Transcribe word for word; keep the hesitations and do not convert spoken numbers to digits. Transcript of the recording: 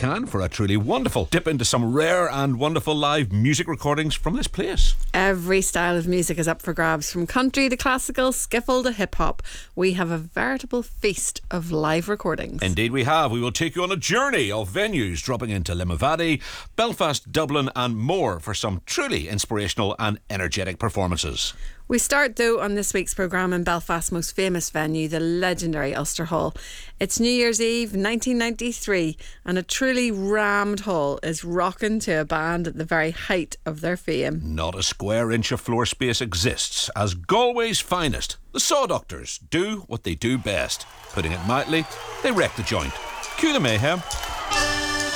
can for a truly wonderful dip into some rare and wonderful live music recordings from this place. Every style of music is up for grabs, from country to classical, skiffle to hip-hop. We have a veritable feast of live recordings. Indeed we have. We will take you on a journey of venues dropping into Limavady, Belfast, Dublin and more for some truly inspirational and energetic performances. We start, though, on this week's programme in Belfast's most famous venue, the legendary Ulster Hall. It's New Year's Eve nineteen ninety-three and a truly rammed hall is rocking to a band at the very height of their fame. Not a square inch of floor space exists as Galway's finest, the Saw Doctors, do what they do best. Putting it mildly, they wreck the joint. Cue the mayhem.